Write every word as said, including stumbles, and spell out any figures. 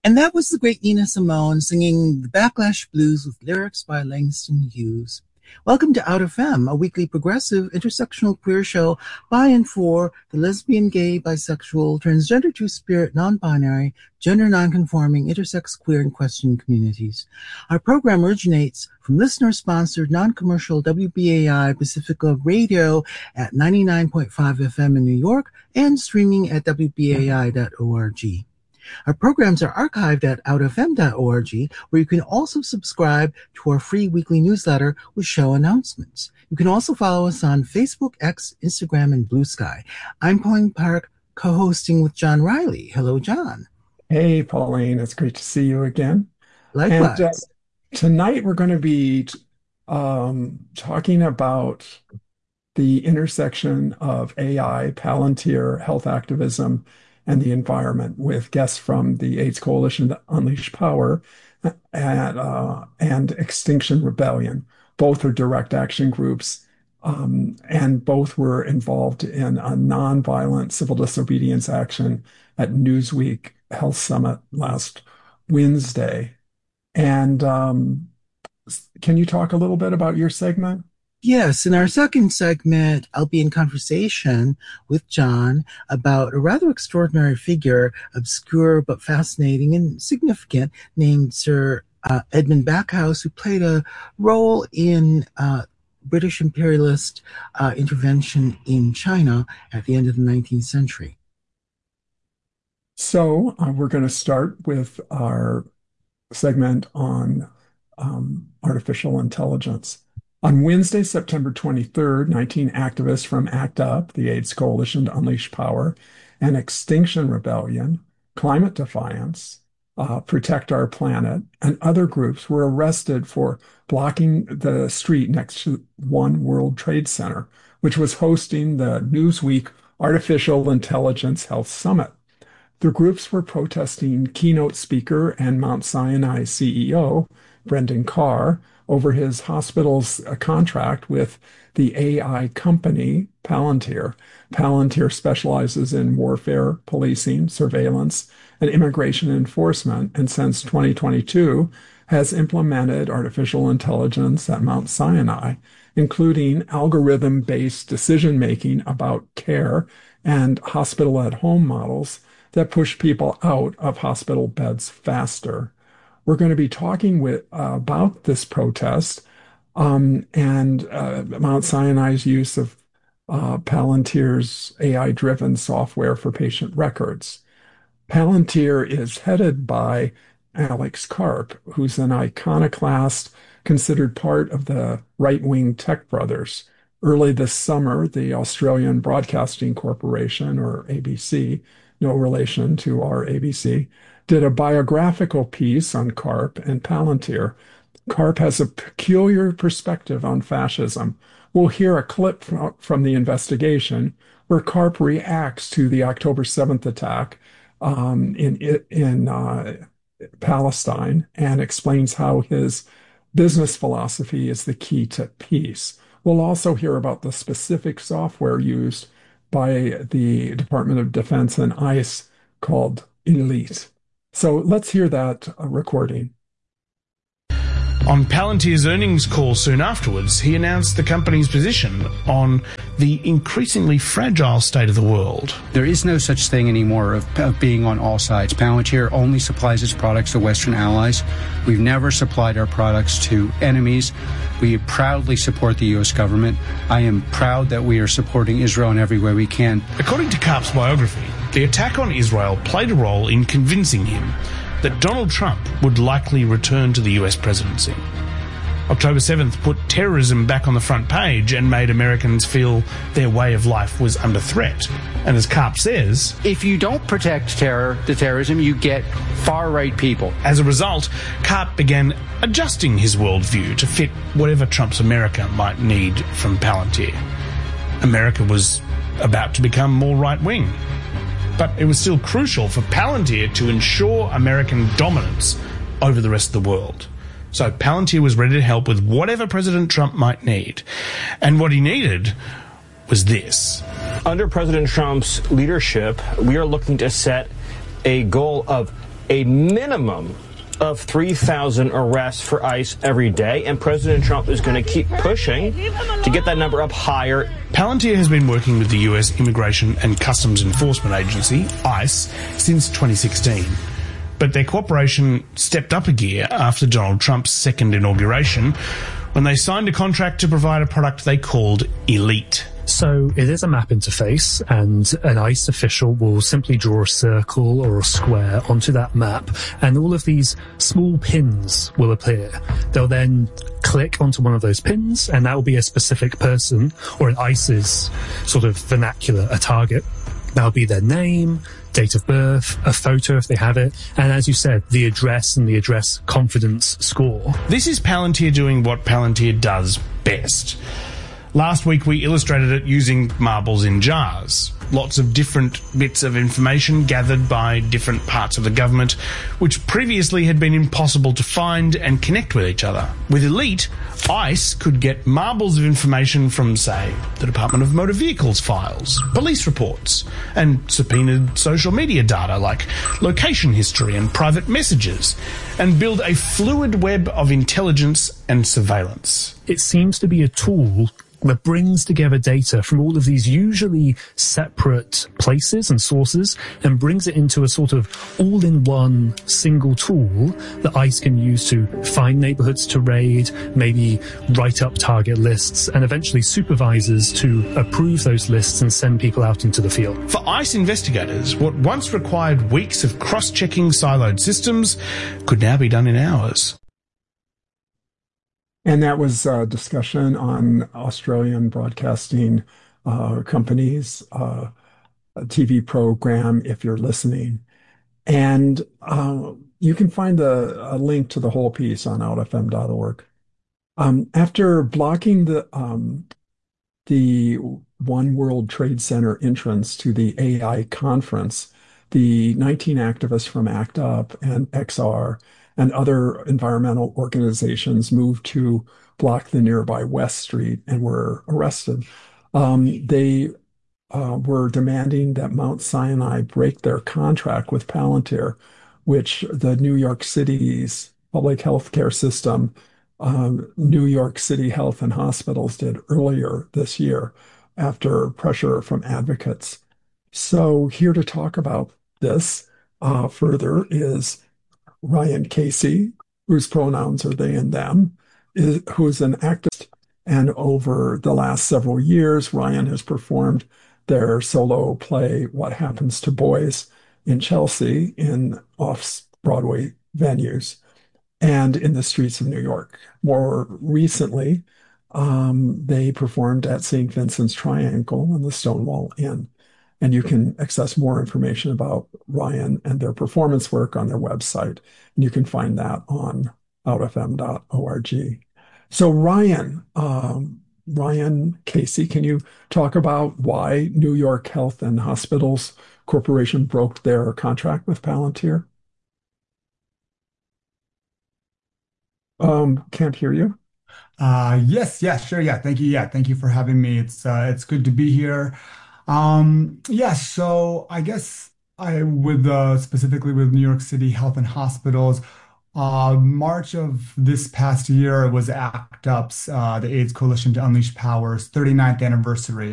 And that was the great Nina Simone singing the Backlash Blues with lyrics by Langston Hughes. Welcome to Out of Femme, a weekly progressive intersectional queer show by and for the lesbian, gay, bisexual, transgender, two-spirit, non-binary, gender non-conforming, intersex, queer, and question communities. Our program originates from listener-sponsored, non-commercial W B A I Pacifica Radio at ninety-nine point five F M in New York and streaming at W B A I dot org. Our programs are archived at out of femme dot org, where you can also subscribe to our free weekly newsletter with show announcements. You can also follow us on Facebook, X, Instagram, and Blue Sky. I'm Pauline Park, co-hosting with John Riley. Hello, John. Hey, Pauline. It's great to see you again. Likewise. And uh, tonight we're going to be um, talking about the intersection of A I, Palantir, health activism, and the environment with guests from the AIDS Coalition to Unleash Power and, uh, and Extinction Rebellion. Both are direct action groups, um, and both were involved in a nonviolent civil disobedience action at Newsweek Health Summit last Wednesday. And um, can you talk a little bit about your segment? Yes, in our second segment, I'll be in conversation with John about a rather extraordinary figure, obscure but fascinating and significant, named Sir uh, Edmund Backhouse, who played a role in uh, British imperialist uh, intervention in China at the end of the nineteenth century. So uh, we're going to start with our segment on um, artificial intelligence. On Wednesday, September twenty-third, nineteen activists from ACT UP, the AIDS Coalition to Unleash Power, and Extinction Rebellion, Climate Defiance, uh, Protect Our Planet, and other groups were arrested for blocking the street next to One World Trade Center, which was hosting the Newsweek Artificial Intelligence Health Summit. The groups were protesting keynote speaker and Mount Sinai C E O, Brendan Carr, over his hospital's contract with the A I company Palantir. Palantir specializes in warfare, policing, surveillance, and immigration enforcement, and since twenty twenty-two has implemented artificial intelligence at Mount Sinai, including algorithm-based decision-making about care and hospital-at-home models that push people out of hospital beds faster. We're going to be talking with uh, about this protest um, and uh, Mount Sinai's use of uh, Palantir's A I-driven software for patient records. Palantir is headed by Alex Karp, who's an iconoclast considered part of the right-wing tech brothers. Early this summer, the Australian Broadcasting Corporation, or A B C, no relation to our A B C, did a biographical piece on Karp and Palantir. Karp has a peculiar perspective on fascism. We'll hear a clip from the investigation where Karp reacts to the October seventh attack um, in, in uh, Palestine and explains how his business philosophy is the key to peace. We'll also hear about the specific software used by the Department of Defense and ICE called Elite. So let's hear that uh, recording. On Palantir's earnings call soon afterwards, he announced the company's position on the increasingly fragile state of the world. There is no such thing anymore of, of being on all sides. Palantir only supplies its products to Western allies. We've never supplied our products to enemies. We proudly support the U S government. I am proud that we are supporting Israel in every way we can. According to Karp's biography, the attack on Israel played a role in convincing him that Donald Trump would likely return to the U S presidency. October seventh put terrorism back on the front page and made Americans feel their way of life was under threat. And as Karp says, if you don't protect terror, the terrorism, you get far-right people. As a result, Karp began adjusting his worldview to fit whatever Trump's America might need from Palantir. America was about to become more right-wing. But it was still crucial for Palantir to ensure American dominance over the rest of the world. So Palantir was ready to help with whatever President Trump might need. And what he needed was this. Under President Trump's leadership, we are looking to set a goal of a minimum of three thousand arrests for ICE every day, and President Trump is going to keep pushing to get that number up higher. Palantir has been working with the U S Immigration and Customs Enforcement Agency, ICE, since twenty sixteen. But their cooperation stepped up a gear after Donald Trump's second inauguration, when they signed a contract to provide a product they called Elite. So it is a map interface, and an ICE official will simply draw a circle or a square onto that map, and all of these small pins will appear. They'll then click onto one of those pins, and that will be a specific person, or in ICE's sort of vernacular, a target. That'll be their name, date of birth, a photo if they have it, and as you said, the address and the address confidence score. This is Palantir doing what Palantir does best. Last week we illustrated it using marbles in jars. Lots of different bits of information gathered by different parts of the government, which previously had been impossible to find and connect with each other. With Elite, ICE could get marbles of information from, say, the Department of Motor Vehicles files, police reports, and subpoenaed social media data like location history and private messages, and build a fluid web of intelligence and surveillance. It seems to be a tool that brings together data from all of these usually separate places and sources and brings it into a sort of all-in-one single tool that ICE can use to find neighborhoods to raid, maybe write up target lists, and eventually supervisors to approve those lists and send people out into the field. For ICE investigators, what once required weeks of cross-checking siloed systems could now be done in hours. And that was a discussion on Australian broadcasting uh, companies, uh, a T V program, if you're listening. And uh, you can find a, a link to the whole piece on out f m dot org. Um, after blocking the um, the One World Trade Center entrance to the A I conference, the nineteen activists from ACT UP and X R and other environmental organizations moved to block the nearby West Street and were arrested. Um, they uh, were demanding that Mount Sinai break their contract with Palantir, which the New York City's public health care system, um, New York City Health and Hospitals did earlier this year after pressure from advocates. So here to talk about this uh, further is Ryan Casey, whose pronouns are they and them, is, who is an activist. And over the last several years, Ryan has performed their solo play, What Happens to Boys, in Chelsea in off-Broadway venues and in the streets of New York. More recently, um, they performed at Saint Vincent's Triangle and the Stonewall Inn. And you can access more information about Ryan and their performance work on their website. And you can find that on out f m dot org. So Ryan, um, Ryan Casey, can you talk about why New York Health and Hospitals Corporation broke their contract with Palantir? Um, can't hear you. Uh, yes, yeah, sure, yeah. Thank you, yeah. Thank you for having me. It's uh, it's good to be here. Um, yeah, so I guess I with uh, specifically with New York City Health and Hospitals, uh, March of this past year was ACT UP's, uh, the AIDS Coalition to Unleash Power's thirty-ninth anniversary.